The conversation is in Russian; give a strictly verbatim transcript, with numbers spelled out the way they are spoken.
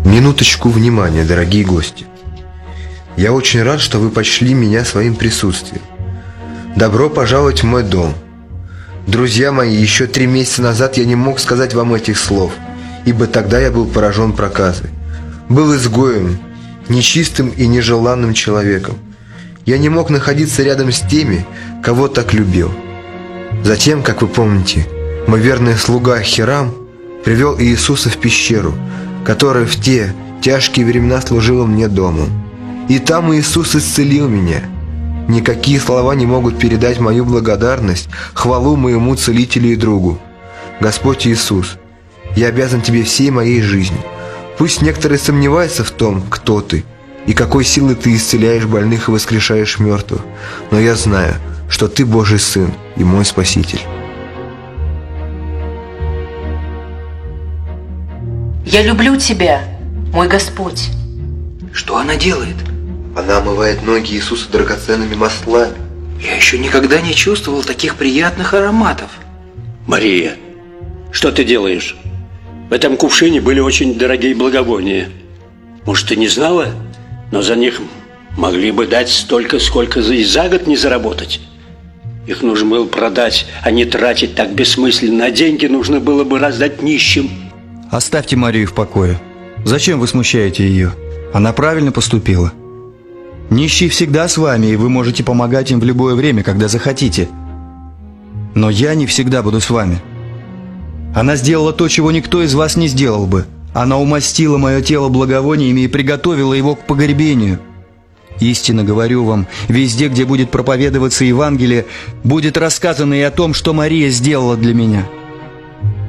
Минуточку внимания, дорогие гости. Я очень рад, что вы почли меня своим присутствием. Добро пожаловать в мой дом. Друзья мои, еще три месяца назад я не мог сказать вам этих слов, ибо тогда я был поражен проказой. Был изгоем, нечистым и нежеланным человеком. Я не мог находиться рядом с теми, кого так любил. Затем, как вы помните, мой верный слуга Хирам привел Иисуса в пещеру, которая в те тяжкие времена служила мне домом. И там Иисус исцелил меня. Никакие слова не могут передать мою благодарность, хвалу моему целителю и другу. Господь Иисус, я обязан Тебе всей моей жизнью. Пусть некоторые сомневаются в том, кто Ты и какой силой Ты исцеляешь больных и воскрешаешь мертвых, но я знаю, что Ты Божий Сын и мой Спаситель. Я люблю Тебя, мой Господь. Что она делает? Она омывает ноги Иисуса драгоценными маслами. Я еще никогда не чувствовал таких приятных ароматов. Мария, что ты делаешь? В этом кувшине были очень дорогие благовония. Может, ты не знала? Но за них могли бы дать столько, сколько и за год не заработать. Их нужно было продать, а не тратить так бессмысленно. А деньги нужно было бы раздать нищим. Оставьте Марию в покое. Зачем вы смущаете ее? Она правильно поступила. Нищие всегда с вами, и вы можете помогать им в любое время, когда захотите. Но я не всегда буду с вами. Она сделала то, чего никто из вас не сделал бы. Она умастила мое тело благовониями и приготовила его к погребению. Истинно говорю вам, везде, где будет проповедоваться Евангелие, будет рассказано и о том, что Мария сделала для меня.